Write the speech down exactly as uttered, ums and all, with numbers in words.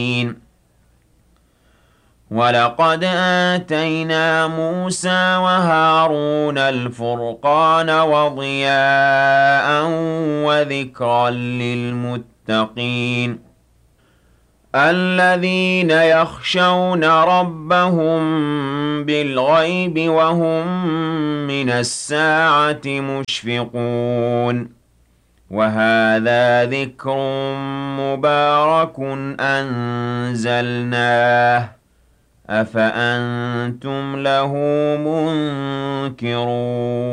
وَلَقَدْ آتَيْنَا مُوسَىٰ وَهَارُونَ الْفُرْقَانَ وَضِيَاءً وَذِكْرًا لِّلْمُتَّقِينَ الَّذِينَ يَخْشَوْنَ رَبَّهُم بِالْغَيْبِ وَهُم مِّنَ السَّاعَةِ مُشْفِقُونَ وَهَٰذَا ذِكْرٌ مُّبَارَكٌ أَنزَلْنَاهُ ۚ أَفَأَنتُمْ لَهُ مُنكِرُونَ